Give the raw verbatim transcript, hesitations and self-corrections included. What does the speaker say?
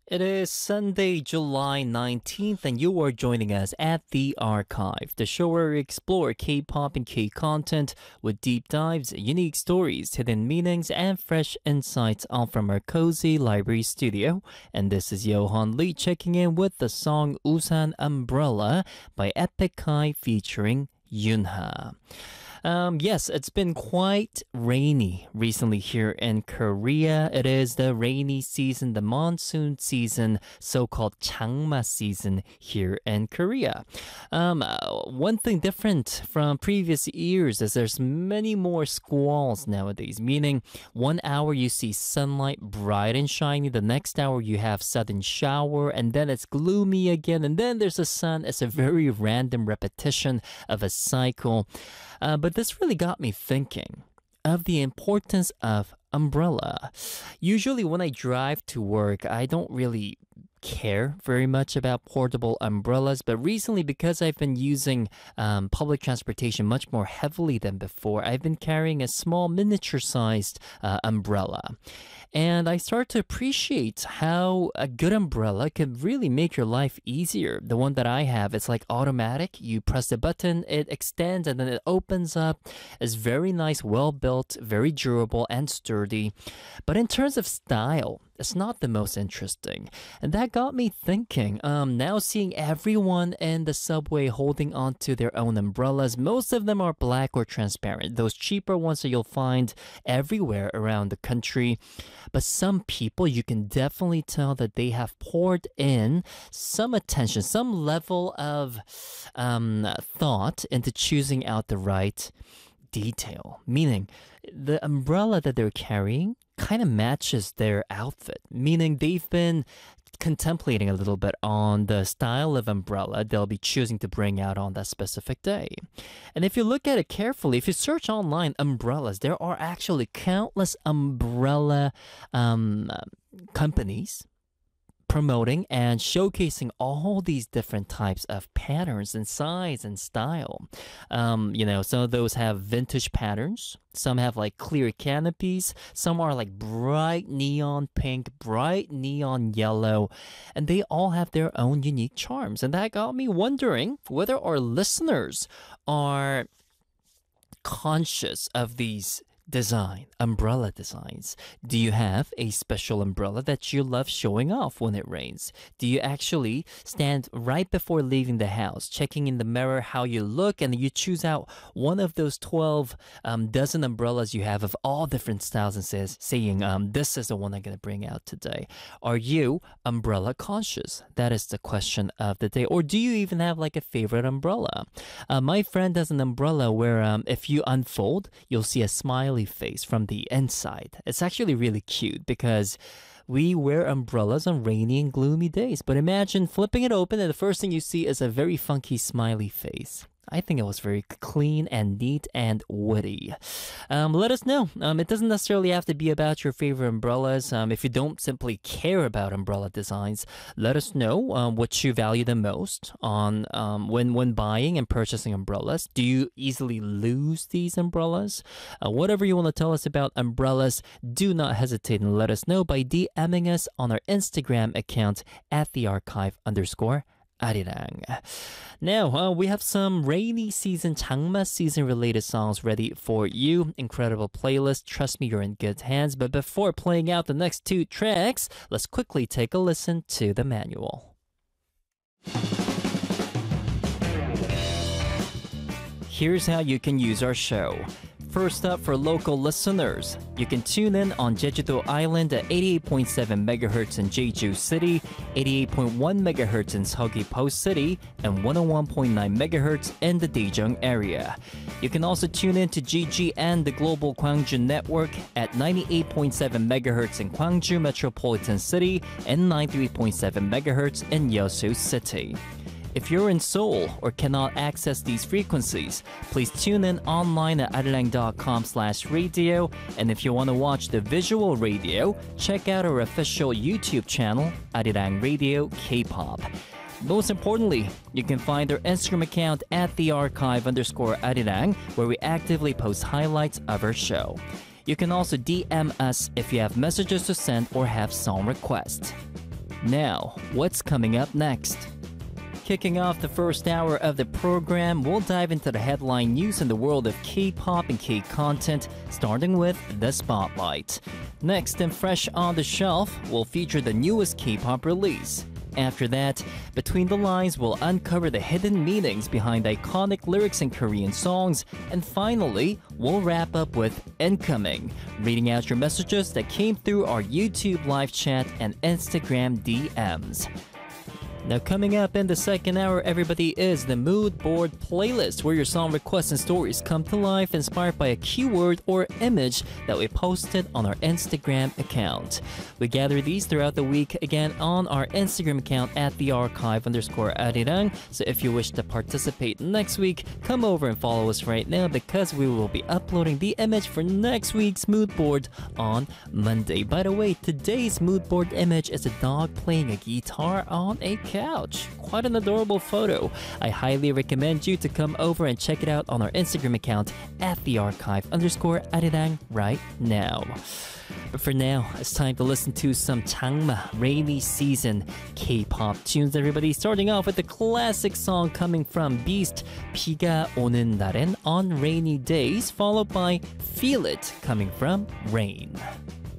It is Sunday, July nineteenth, and you are joining us at The Archive, the show where we explore K-pop and K-content with deep dives, unique stories, hidden meanings, and fresh insights all from our cozy library studio. And this is Johan Lee checking in with the song Usan Umbrella by Epic High featuring Yunha. Um, yes, it's been quite rainy recently here in Korea. It is the rainy season, the monsoon season, so-called Changma season here in Korea. Um, uh, one thing different from previous years is there's many more squalls nowadays, meaning one hour you see sunlight bright and shiny, the next hour you have sudden shower, and then it's gloomy again, and then there's a sun. It's a very random repetition of a cycle. Uh, but this really got me thinking of the importance of umbrella. Usually when I drive to work, I don't really care very much about portable umbrellas, but recently, because I've been using um, public transportation much more heavily than before, I've been carrying a small miniature-sized uh, umbrella. And I start to appreciate how a good umbrella can really make your life easier. The one that I have, it's like automatic. You press the button, it extends, and then it opens up. It's very nice, well-built, very durable, and sturdy. But in terms of style, it's not the most interesting. And that got me thinking, um, now seeing everyone in the subway holding onto their own umbrellas, most of them are black or transparent, those cheaper ones that you'll find everywhere around the country. But some people, you can definitely tell that they have poured in some attention, some level of um, thought into choosing out the right detail. Meaning, the umbrella that they're carrying kind of matches their outfit, meaning they've been contemplating a little bit on the style of umbrella they'll be choosing to bring out on that specific day. And if you look at it carefully, if you search online umbrellas, there are actually countless umbrella um, companies promoting and showcasing all these different types of patterns and size and style. Um, you know, some of those have vintage patterns. Some have like clear canopies. Some are like bright neon pink, bright neon yellow. And they all have their own unique charms. And that got me wondering whether our listeners are conscious of these design, umbrella designs. Do you have a special umbrella that you love showing off when it rains? Do you actually stand right before leaving the house, checking in the mirror how you look, and you choose out one of those twelve um, dozen umbrellas you have of all different styles and says, saying, um, this is the one I'm going to bring out today? Are you umbrella conscious? That is the question of the day. Or do you even have like a favorite umbrella? Uh, my friend has an umbrella where um, if you unfold, you'll see a smiley face from the inside. It's actually really cute because we wear umbrellas on rainy and gloomy days. But imagine flipping it open and the first thing you see is a very funky smiley face. I think it was very clean and neat and witty. Um, let us know. Um, it doesn't necessarily have to be about your favorite umbrellas. Um, if you don't simply care about umbrella designs, let us know um, what you value the most on um, when when buying and purchasing umbrellas. Do you easily lose these umbrellas? Uh, whatever you want to tell us about umbrellas, do not hesitate and let us know by DMing us on our Instagram account at the archive underscore Arirang. Now, uh, we have some rainy season, Changma season related songs ready for you. Incredible playlist. Trust me, you're in good hands. But before playing out the next two tracks, let's quickly take a listen to the manual. Here's how you can use our show. First up, for local listeners, you can tune in on Jeju-do Island at eighty-eight point seven megahertz in Jeju City, eighty-eight point one megahertz in Seogwi Post City, and one oh one point nine megahertz in the Daejeong area. You can also tune in to G G N, the Global Gwangju Network, at ninety-eight point seven megahertz in Gwangju Metropolitan City and ninety-three point seven megahertz in Yeosu City. If you're in Seoul or cannot access these frequencies, please tune in online at arirang.com slash radio. And if you want to watch the visual radio, check out our official YouTube channel, Arirang Radio K-pop. Most importantly, you can find our Instagram account at the archive underscore Arirang, where we actively post highlights of our show. You can also D M us if you have messages to send or have song requests. Now, what's coming up next? Kicking off the first hour of the program, we'll dive into the headline news in the world of K-pop and K-content, starting with the Spotlight. Next and fresh on the shelf, we'll feature the newest K-pop release. After that, Between the Lines will uncover the hidden meanings behind iconic lyrics in Korean songs. And finally, we'll wrap up with Incoming, reading out your messages that came through our YouTube live chat and Instagram D Ms. Now coming up in the second hour, everybody, is the Mood Board playlist, where your song requests and stories come to life inspired by a keyword or image that we posted on our Instagram account. We gather these throughout the week again on our Instagram account at the archive underscore arirang. So if you wish to participate next week, come over and follow us right now, because we will be uploading the image for next week's Mood Board on Monday. By the way, today's Mood Board image is a dog playing a guitar on a couch. Quite an adorable photo. I highly recommend you to come over and check it out on our Instagram account at the archive underscore arirang right now. But for now, it's time to listen to some Changma rainy season K-pop tunes, everybody. Starting off with the classic song coming from Beast, 비가 오는 날엔, on rainy days, followed by Feel It coming from Rain.